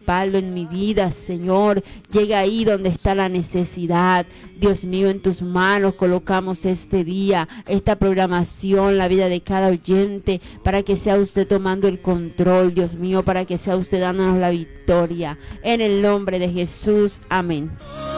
respaldo en mi vida, Señor. Llega ahí donde está la necesidad. Dios mío, en tus manos colocamos este día, esta programación, la vida de cada oyente, para que sea usted tomando el control, Dios mío, para que sea usted dándonos la victoria. En el nombre de Jesús, amén.